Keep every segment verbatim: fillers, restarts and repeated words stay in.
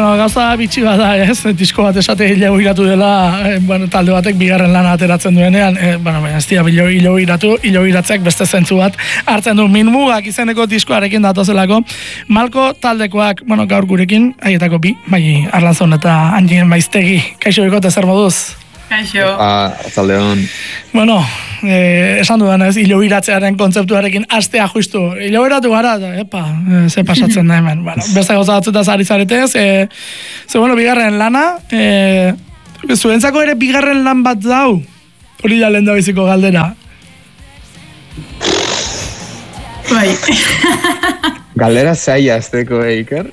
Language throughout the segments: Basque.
bueno, gauza bitxi bada, ez? Disko bat esate hilo iratu dela, eh, bueno, talde batek bigarren lana ateratzen duenean, eh, bueno, ez dira hilo hilo iratu, hilo iratzeak beste zentzu bat hartzen du. Minmugak izeneko diskoarekin datozelako. Malko taldekoak, bueno, gaur gurekin, haietako bi, bai, Arlanzon eta Anjien Maiztegi. Kaixo bikote, zer moduz? Kaixo. Ah, atzaldeon. Bueno, eh, esan dudan ez, hilo iratzearen kontzeptuarekin astea justu. Hilo iratu gara, eta, epa, eh, ze pasatzen da hemen. Bueno, beste gauza batzutaz ari zaretez, eh, ze, bueno, bigarren lana, eh, zuentzako ere bigarren lan bat dau, hori da lehen da biziko galdera. Bai. Galdera zaila azteko, eh, Iker?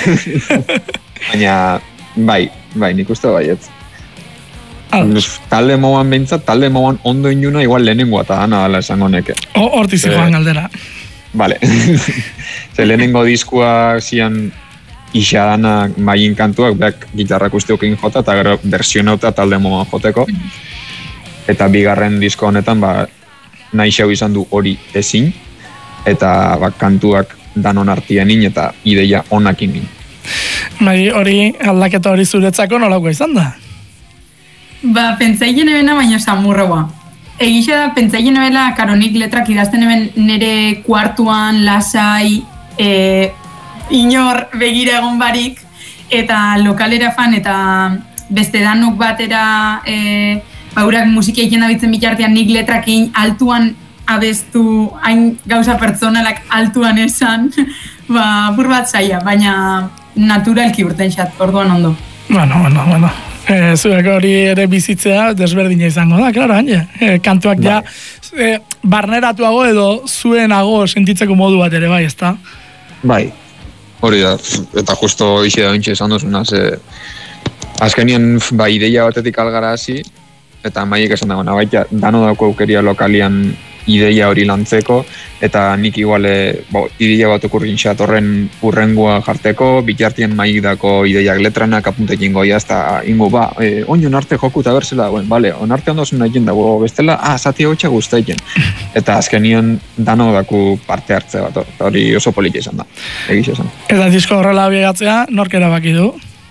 Baina, bai, bai, nik uste baietz. Talde moan behintzat, talde moan ondo inuna igual lehenengoa eta dana dala esango neke. Hortiz joan galdera. Vale. Ze lehenengo diskuak zian isa dana maien kantuak, beak gitarrak usteokin jota, eta gero versionauta talde moan joteko. Eta bigarren disko honetan, ba, nahi xau izan du hori ezin, eta ba, kantuak danon artienin eta ideia onakin nin. Bai, hori aldaketa hori zuretzako nolakoa izan da? Ba, pentsaien ebena baina samurroa. Egixe da, pentsaien ebela karonik letrak idazten eben nere kuartuan, lasai, e, inor begira egon barik, eta lokalera fan, eta beste danok batera e, baurak musika egiten dabitzen bitartean nik letrakin altuan abestu, hain gauza pertsonalak altuan esan, ba, bur bat zaila, baina naturalki urten xat, orduan ondo. Bueno, bueno, bueno. E, zuek hori ere bizitzea desberdina izango da, klaro, hain, e, kantuak ja e, barneratuago edo zuenago sentitzeko modu bat ere, bai, ezta? Bai, hori da, eta justo hoxe da bintxe esan duzuna, ze azkenien, ba, ideia batetik algara hasi, eta maiek esan dagoena, baita, dano dauko aukeria lokalian ideia hori lantzeko, eta nik iguale, bo, ideia bat okurrin xat horren urrengua jarteko, bitartien maik dako ideiak letranak apuntekin goia, eta ingo, ba, e, oinon arte joku eta berzela, bueno, bale, onarte ondozun nahi dago, bestela, ah, zati hotxa guztaiken. Eta azkenien dano daku parte hartze bat, eta hori oso politia izan da, egiz esan. Eta disko horrela biegatzea, nork erabaki du?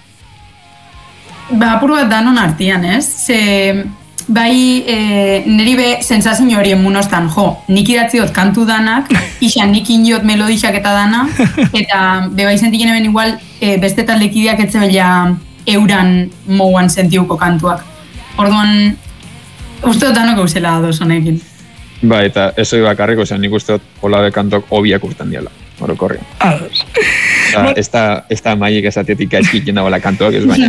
Ba, apur bat danon artian, ez? Ze... Bai, e, niri be sensazio horien munostan, jo, nik idatziot kantu danak, isan nik indiot melodixak eta dana, eta be bai sentiken eben igual e, beste taldekideak etzebela euran mouan sentiuko kantuak. Orduan, uste dut danok eusela ados honekin. Ba, eta ez hori bakarriko zen, nik uste dut olabe kantok hobiak urten diala, orokorri. Ados. Ez da maiek esatietik gaizkik jendagoela kantuak, ez baina...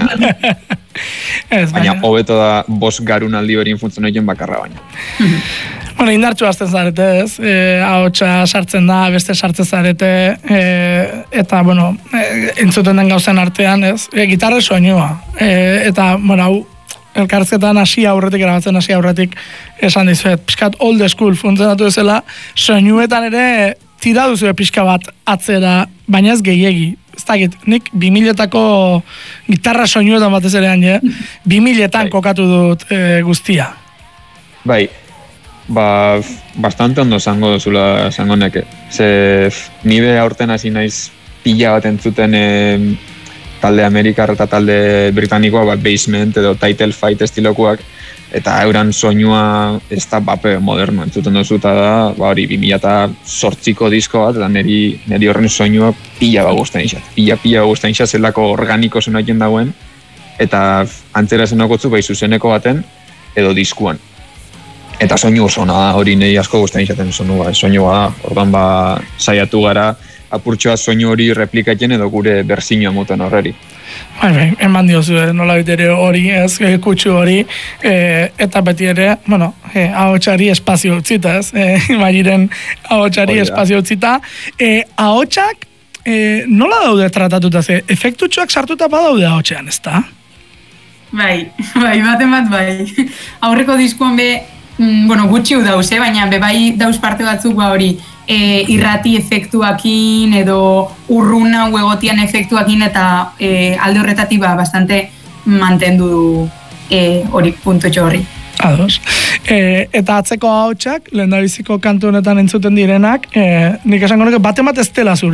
Ez, baina hobeto da bos garunaldi horien funtzionoien bakarra baina. Bueno, indartxu azten zarete, ez? E, ahotsa sartzen da, beste sartzen zarete, e, eta, bueno, e, entzuten den gauzen artean, ez? E, gitarre soinua. E, eta, bueno, hau, elkarrizketan hasi aurretik, erabatzen hasi aurretik, esan dizuet, pixkat old school funtzionatu ezela, soinuetan ere tira duzu pixka bat atzera, baina ez gehiegi. Ez dakit, nik bi miletako gitarra soinuetan batez ere hain, bi miletan bai. Kokatu dut e, guztia. Bai, ba, bastante ondo zango duzula zango neke. Ze nire aurten hasi naiz pila bat entzuten e, talde Amerikar eta talde Britanikoa, bat Basement edo Title Fight estilokuak, eta euran soinua ez da bape moderno entzuten duzuta da, ba hori bi mila eta zortziko disko bat, eta neri, neri horren soinua pila ba guztain izat. Pila pila guztain izat zelako organiko zenaiten dagoen, eta antzera zenokotzu bai zuzeneko baten edo diskuan. Eta soinu oso da, hori neri asko guztain izaten soinua, soinua da, ordan ba saiatu gara apurtxoa soinu hori replikatzen edo gure berzinoa moten horreri. Bai, bai, eman diozu, nola bitere hori, ez, kutsu hori, e, eta beti ere, bueno, e, ahotsari espazio utzita, ez, e, imaginen ahotsari espazio utzita. E, ahotsak, e, nola daude tratatuta, ze, efektutxoak sartuta badaude ahotsean, ez da? Bai, bai, baten bat bai. Aurreko diskoan be, mm, bueno, gutxiu dauz, eh? Baina be bai dauz parte batzuk ba hori, e, irrati efektuakin edo urruna huegotian efektuakin eta e, alde horretatik ba bastante mantendu du e, hori puntutxo horri. Ados. E, eta atzeko ahotsak, lehendabiziko kantu honetan entzuten direnak, e, nik esango nuke bate bat ez dela zurea.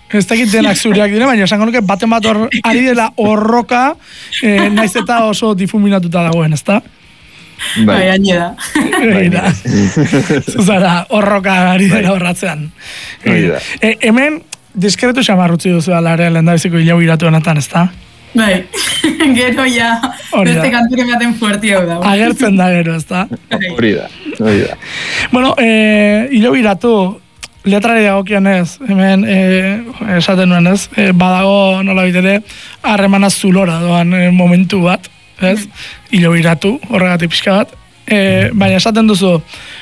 Ez dakit denak zureak dire, baina esango nuke baten bat hor, ari dela horroka, eh, naiz eta oso difuminatuta dagoen, ezta? Bai, haine da. Bai, da. Zuzara, horroka ari dela horratzean. Bai da. E, hemen, diskretu xamarrutzi duzu alare, lehen da biziko hilau iratu honetan, ezta? Bai, gero ja, beste kanturen baten fuerti hau da. Agertzen da gero, ezta? Hori da, hori da. Bueno, eh, hilau iratu, letrari dagokionez, hemen eh, esaten nuen ez, eh, badago nola bitere, harremana zulora doan eh, momentu bat, ez? Hilo iratu, horregatik pixka bat. Eh, baina esaten duzu,